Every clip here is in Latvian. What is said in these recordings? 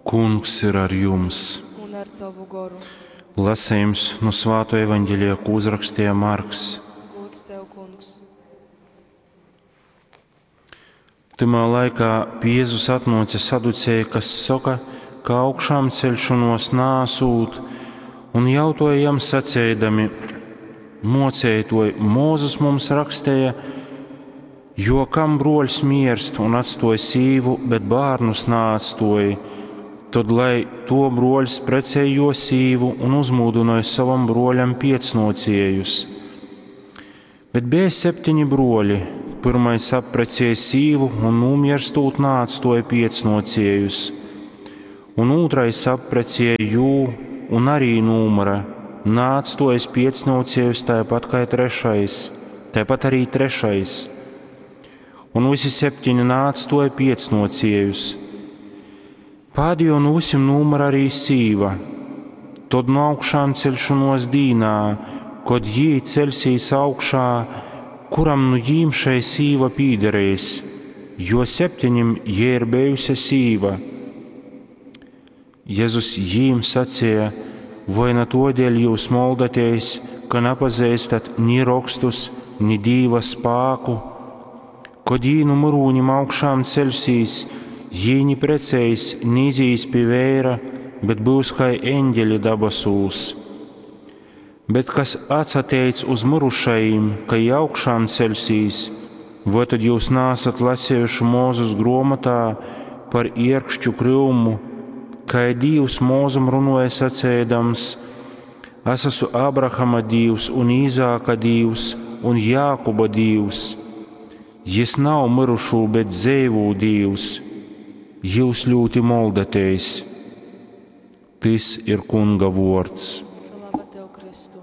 Kungs ir ar jums. Un ar tavu goru. Lasījums no Svētā evaņģēlijā, ko uzrakstīja Marks. Gods tev, Kungs. Timā laikā Jēzus atnāca saducēji, kas saka, ka augšām celšanos nāsūt, un jautāja jam sacēdami: Mocētoj, Mūzes mums rakstīja, jo kam broļs mirst un atstāja sīvu, bet bērnus neatstāja, tad lai to broļs precējo sīvu un uzmūdināja savam broļam piecnocējus. Bet bija 7 broļi. Pirmais apprecēja sīvu un nomirstūt neatstāja piecnocējus, un otrais apprecēja jū un arī numura, neatstāja piecnocējus tāpat kā trešais, tāpat arī trešais. Un visi 7 neatstāja piecnocējus. Pēdējo no visiem numura arī sīva. Tad no augšām celšanos dīnā, kad jī celsīs augšā, kuram nu jīm šai sīva pīderēs, jo 7 jē ir bijusi sīva. Jēzus jīm sacīja: vai ne todēļ jūs moldaties, ka nepazīstat ni rakstus, ni Dieva spēku? Kad jī no murūņiem augšām celsīs, jī ni precējis, nīzīs pie vēra, bet būs kā eņģeļi dabasūs. Bet kas atsateic uz mirušajiem, ka augšām celsīs, vai tad jūs nesat lasējuši Mūzes grāmatā par ierkšķu krūmu, kā Dievs Mūzum runāja sacēdams: Es esmu Abrahama Dievs un Īzāka Dievs un Jākuba Dievs. Jis nav mirušu, bet dzīvu Dievs. Jūs ļoti moldaties. Tas ir Kunga vārds. Slava tev, Kristu.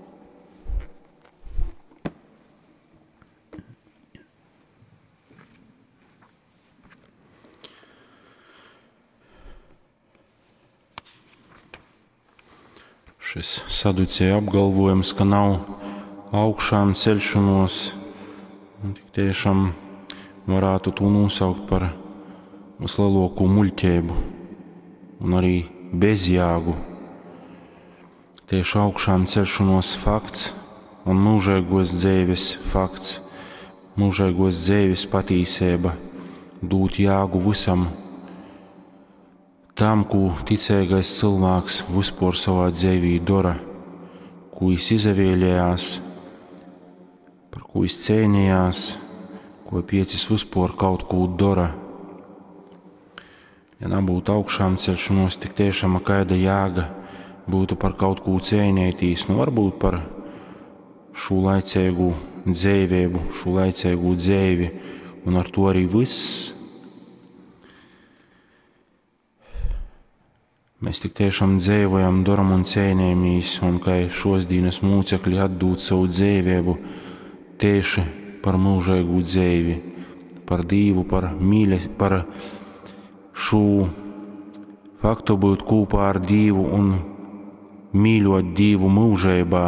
Šis saducēja apgalvojums, ka nav augšām celšanos, tik tiešām varētu to nosaukt par vislielāko muļķību un arī bezjēgu. Tieši augšām celšanos fakts un mūžīgos dzīves fakts, mūžīgos dzīves patīsība dūt jēgu visam tam, ko ticīgais cilvēks vispār savā dzīvī dara, ko viņš izvēlējās, par ko viņš cīnījās, ko piecis vispār kaut ko dara. Ja nebūtu augšām celšanos, tik tiešām kāda jēga būtu par kaut ko cīnīties, varbūt par šo laicīgu dzīvību, šo laicīgu dzīvi, un ar to arī viss. Mēs tik tiešām dzīvojam, daram un cīnāmies, un kā šos dienas mūcekļi atdod savu dzīvību tieši par mūžīgu dzīvi, par Dievu, par mīļi, par šo faktu būt kopā ar Dievu un mīļot Dievu mūžībā.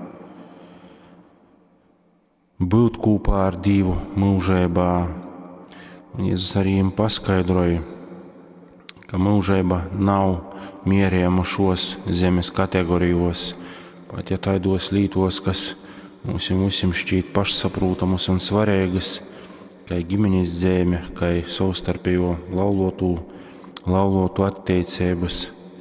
Būt kopā ar Dievu mūžībā. Un Jēzus arī viņiem paskaidroja, ka mūžība nav mierējama šos zemes kategorijos, pat ja taidos lītos, kas mums visiem šķiet pašsaprotamas un svarīgas, kā ģimenes dzīve, kā savstarpējo laulotu attiecības.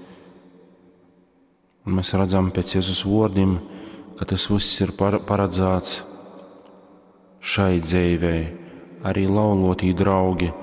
Un mēs redzam pēc Jēzus vārdiem, ka tas viss ir paredzēts šai dzīvei, arī laulotī draugi.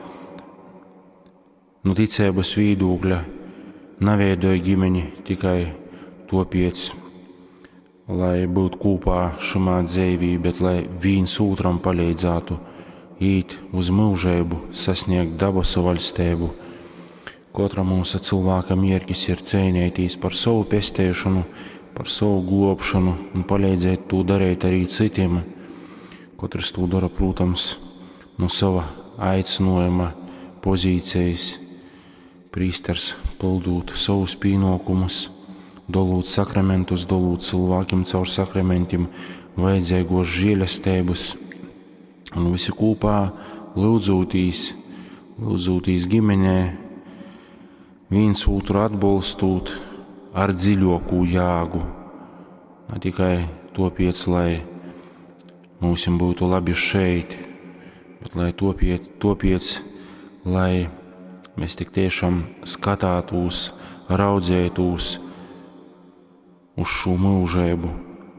No ticības viedokļa neveidoja ģimeni tikai tāpēc, lai būtu kopā šajā dzīvī, bet lai viens otram palīdzētu iet uz mūžību, sasniegt dabasu valstību. Katram mūsu cilvēkam mērķis ir cīnīties par savu pestīšanu, par savu glābšanu un palīdzēt to darīt arī citiem. Katrs to dara, protams, no sava aicinājuma pozīcijas. Prīsters pildot savus pienākumus, dalot sakramentus, dalot cilvēkiem caur sakramentiem vajadzīgos žēlastības, un visi kopā lūdzoties ģimenē, viens otru atbalstot ar dziļāku jēgu. Ne tikai tāpēc, lai mums būtu labi šeit, bet lai tāpēc, lai mēs tik tiešām skatātos, raudzētos uz šo mūžību.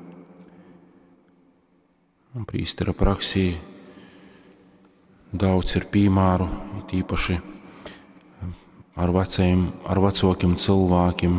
Prīstera praksī daudz ir piemēru, tīpaši ar vecākiem cilvēkiem.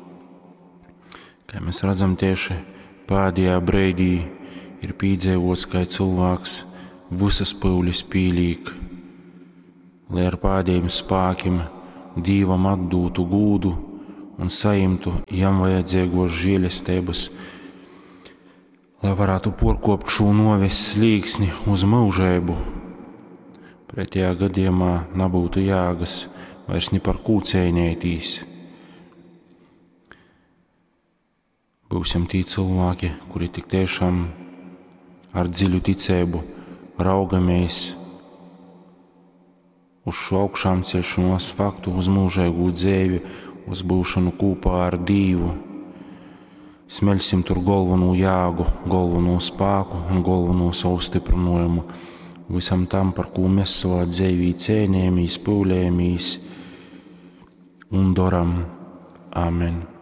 Kā mēs redzam, tieši pēdējā brīdī ir piedzīvots, ka cilvēks visas pūles pielīk, lai ar pēdējiem spēkiem Dievam atdotu gūdu un saimtu jam vajadzīgos žēlestības, lai varētu porkopt šo noves slīksni uz mūžību. Pretējā gadījumā nebūtu jēgas vairs ni par ko cīnīties. Būsim tī cilvēki, kuri tik tiešām ar dziļu ticību raugamies uz šo augšām celšanos faktu, uz mūžīgu dzīvi, uz būšanu kopā ar Dievu. Smelsim tur galveno jēgu, galveno spēku un galveno savu stiprinājumu visam tam, par ko mēs savā dzīvī cīnāmies, pūlējamies un darām. Amen.